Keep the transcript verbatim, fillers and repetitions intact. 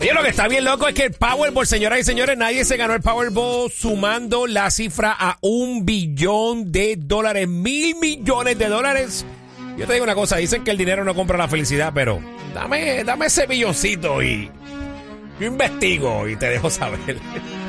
Oye, lo que está bien loco es que el Powerball, señoras y señores, nadie se ganó el Powerball sumando la cifra a un billón de dólares, mil millones de dólares. Yo te digo una cosa, dicen que el dinero no compra la felicidad, pero dame, dame ese billoncito y yo investigo y te dejo saber.